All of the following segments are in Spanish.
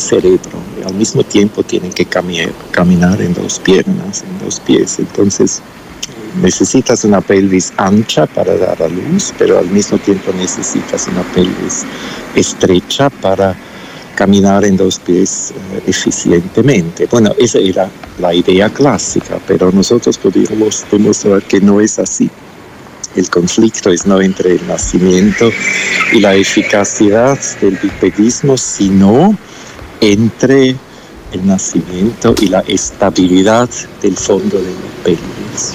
cerebro. Al mismo tiempo tienen que caminar en dos piernas, en dos pies. Entonces necesitas una pelvis ancha para dar a luz, pero al mismo tiempo necesitas una pelvis estrecha para caminar en dos pies eficientemente. Bueno, esa era la idea clásica, pero nosotros podríamos demostrar que no es así. El conflicto es no entre el nacimiento y la eficacia del bipedismo, sino entre el nacimiento y la estabilidad del fondo de la pelvis.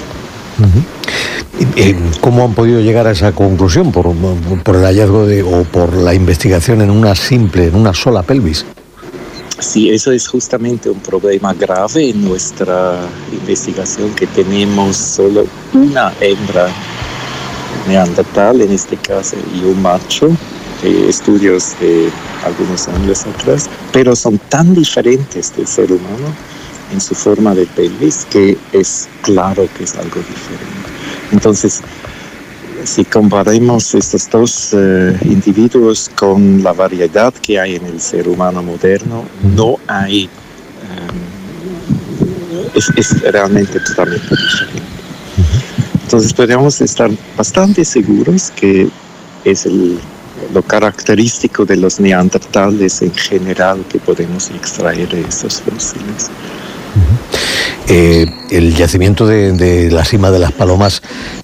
¿Cómo han podido llegar a esa conclusión? ¿Por el hallazgo o por la investigación en una sola pelvis? Sí, eso es justamente un problema grave en nuestra investigación, que tenemos solo una hembra neandertal, en este caso, y un macho, de estudios de algunos años atrás, pero son tan diferentes del ser humano en su forma de pelvis que es claro que es algo diferente. Entonces, si comparamos estos dos individuos con la variedad que hay en el ser humano moderno, no hay, es realmente totalmente diferente. Entonces podríamos estar bastante seguros que es lo característico de los neandertales en general que podemos extraer de estos fósiles. El yacimiento de la Sima de las Palomas,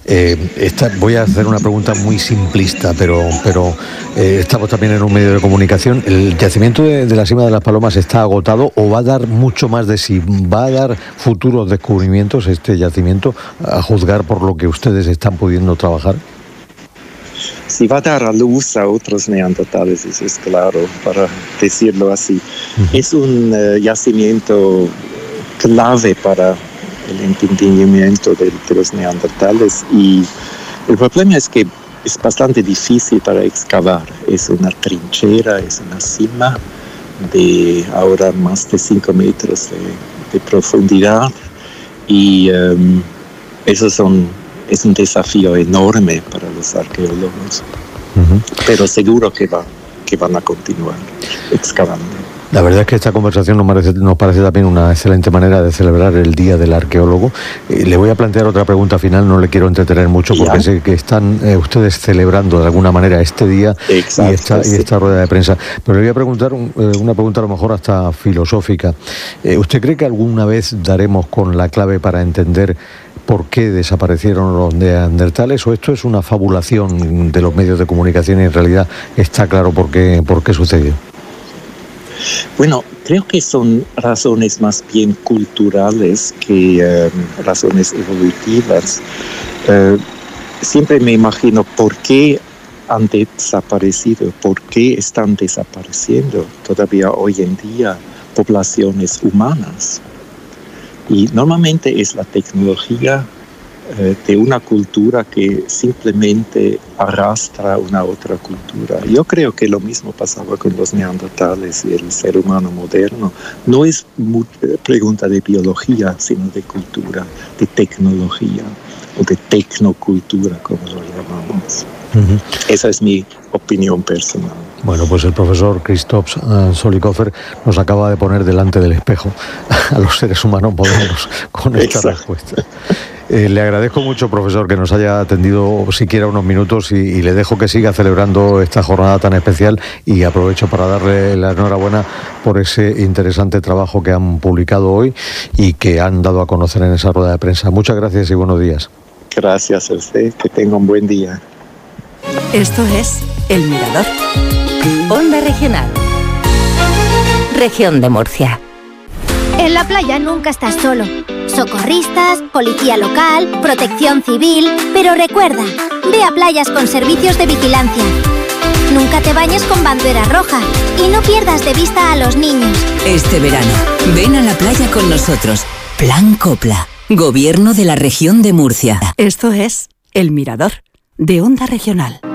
voy a hacer una pregunta muy simplista, pero estamos también en un medio de comunicación. ¿El yacimiento de la Sima de las Palomas está agotado o va a dar mucho más de sí? ¿Va a dar futuros descubrimientos este yacimiento, a juzgar por lo que ustedes están pudiendo trabajar? Si va a dar a luz a otros neandertales, eso es claro, para decirlo así. Es un yacimiento clave para el entendimiento de los neandertales, y el problema es que es bastante difícil para excavar. Es una trinchera, es una sima de ahora más de 5 metros de profundidad, y es un desafío enorme para los arqueólogos, pero seguro que van a continuar excavando. La verdad es que esta conversación nos parece también una excelente manera de celebrar el Día del Arqueólogo. Le voy a plantear otra pregunta final, no le quiero entretener mucho porque sé que están ustedes celebrando de alguna manera este día. Exacto, y esta rueda de prensa. Pero le voy a preguntar una pregunta a lo mejor hasta filosófica. ¿Usted cree que alguna vez daremos con la clave para entender por qué desaparecieron los neandertales, o esto es una fabulación de los medios de comunicación y en realidad está claro por qué sucedió? Bueno, creo que son razones más bien culturales que razones evolutivas. Siempre me imagino por qué han desaparecido, por qué están desapareciendo todavía hoy en día poblaciones humanas. Y normalmente es la tecnología de una cultura que simplemente arrastra una otra cultura. Yo creo que lo mismo pasaba con los neandertales y el ser humano moderno. No es pregunta de biología, sino de cultura, de tecnología o de tecnocultura, como lo llamamos. Esa es mi opinión personal. Bueno, pues el profesor Christoph Zollikofer nos acaba de poner delante del espejo a los seres humanos modernos con esta respuesta. Le agradezco mucho, profesor, que nos haya atendido siquiera unos minutos y le dejo que siga celebrando esta jornada tan especial, y aprovecho para darle la enhorabuena por ese interesante trabajo que han publicado hoy y que han dado a conocer en esa rueda de prensa. Muchas gracias y buenos días. Gracias a usted, que tenga un buen día. Esto es El Mirador. Onda Regional. Región de Murcia. En la playa nunca estás solo. Socorristas, policía local, protección civil. Pero recuerda, ve a playas con servicios de vigilancia. Nunca te bañes con bandera roja y no pierdas de vista a los niños. Este verano, ven a la playa con nosotros. Plan Copla, Gobierno de la Región de Murcia. Esto es El Mirador, de Onda Regional.